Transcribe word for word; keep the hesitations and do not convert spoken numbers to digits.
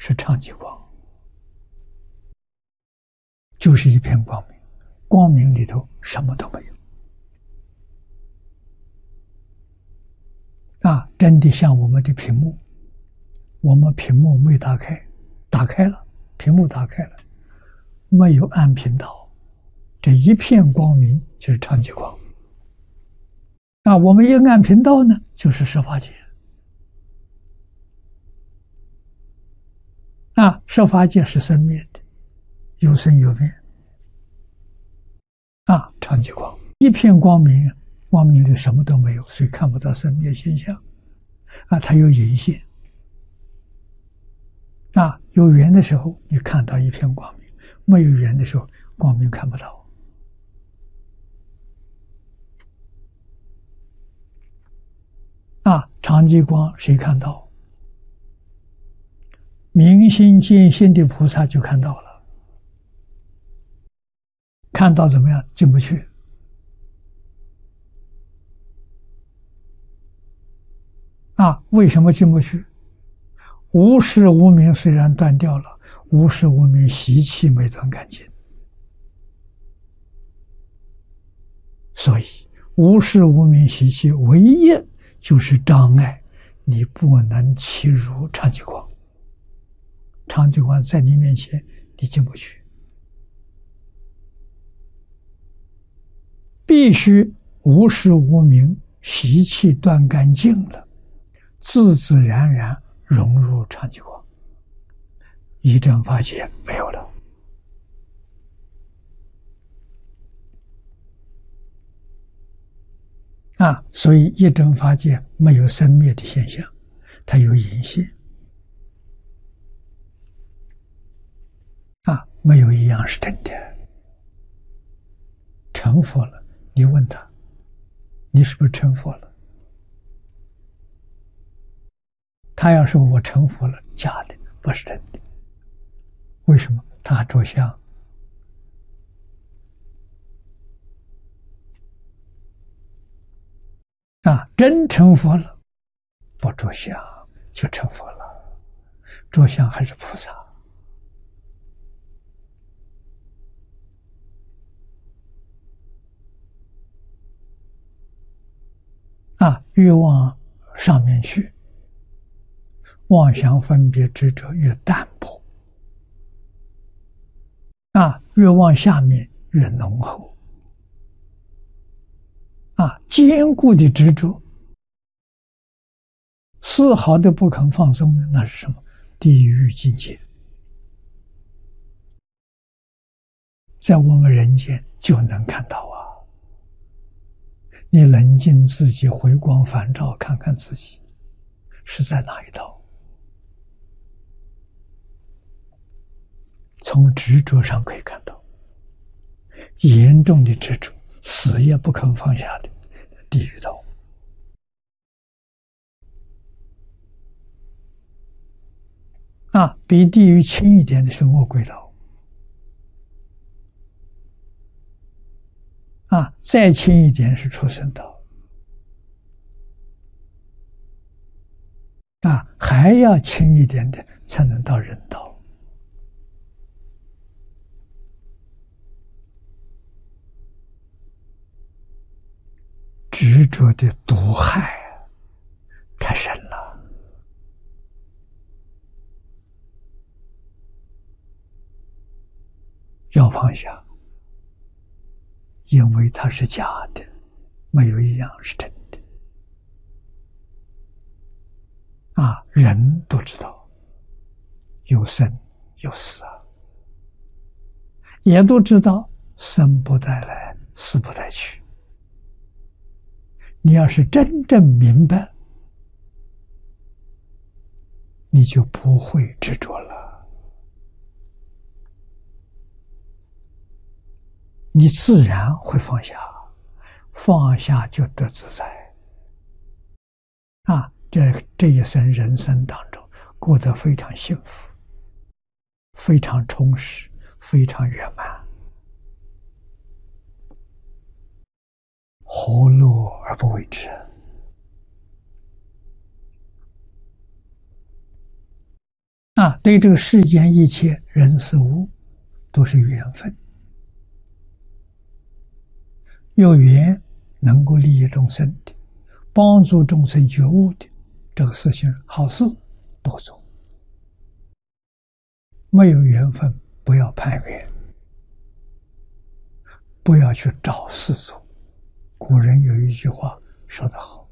是常寂光，就是一片光明，光明里头什么都没有。啊，真的像我们的屏幕，我们屏幕没打开，打开了，屏幕打开了，没有按频道，这一片光明就是常寂光。啊，我们一按频道呢，就是十法界。啊，十法界是生灭的，有生有灭。啊，常寂光，一片光明，光明里什么都没有，所以看不到生灭现象。啊，它有隐现。啊，有缘的时候你看到一片光明，没有缘的时候光明看不到。啊，常寂光谁看到？明心见性的菩萨就看到了。看到怎么样？进不去。啊，为什么进不去？无始无明虽然断掉了，无始无明习气没断干净，所以无始无明习气唯一就是障碍，你不能契入常寂光。常寂光在你面前，你进不去。必须无始无明习气断干净了，自自然然融入常寂光，一真法界没有了。啊，所以一真法界没有生灭的现象，它有隐现。啊，没有一样是真的。成佛了，你问他，你是不是成佛了？他要说我成佛了，假的，不是真的。为什么？他还着相。啊，真成佛了，不着相就成佛了，着相还是菩萨。啊，越往上面去，妄想分别执着越淡薄，啊，越往下面越浓厚。啊，坚固的执着，丝毫的不肯放松的，那是什么？地狱境界。在我们人间就能看到啊。你冷静自己，回光返照，看看自己是在哪一道。从执着上可以看到，严重的执着，死也不肯放下的地狱道。啊，比地狱轻一点的是恶鬼道。啊，再轻一点是畜生道。啊，还要轻一点的才能到人道。执着的毒害太深了，要放下。因为它是假的，没有一样是真的。啊，人都知道有生有死啊，也都知道生不带来，死不带去。你要是真正明白，你就不会执着了。你自然会放下，放下就得自在。啊，这这一生人生当中过得非常幸福，非常充实，非常圆满。何乐而不为之？ 啊，对这个世间一切人事物都是缘分，有缘能够利益众生的，帮助众生觉悟的，这个事情好事多做。没有缘分，不要攀缘，不要去找事做。古人有一句话说得好：